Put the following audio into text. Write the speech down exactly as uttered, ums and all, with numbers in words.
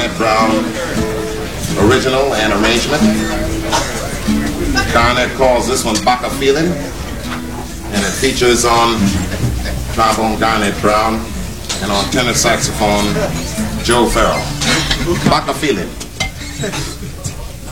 Garnett Brown original and arrangement. Garnett calls this one Baka Feeling, and it features on trombone Garnett Brown and on tenor saxophone Joe Farrell. Baka Feeling.